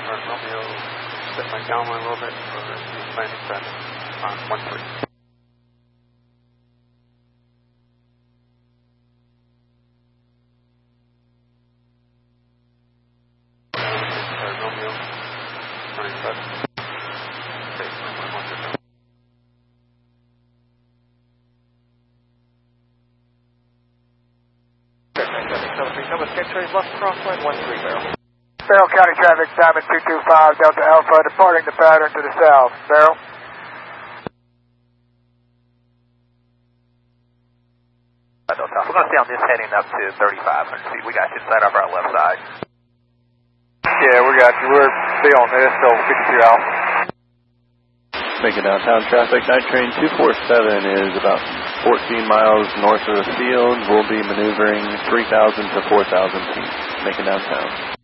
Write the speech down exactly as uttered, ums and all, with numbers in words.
Romeo, set my downwind a little bit for the landing traffic on one three. Romeo, running left. Okay, one one zero. Number Sketchway, left crosswind one three barrel. Barrel County traffic, Diamond two two five, Delta Alpha, departing the pattern to the south. Barrel. Delta Alpha, we're going to stay on this heading up to thirty-five hundred feet. We got you inside off our left side. Yeah, we got you. We're still on this, so fifty-two Alpha. Making downtown traffic, night train two four seven is about fourteen miles north of the field. We'll be maneuvering three thousand to four thousand feet, making downtown.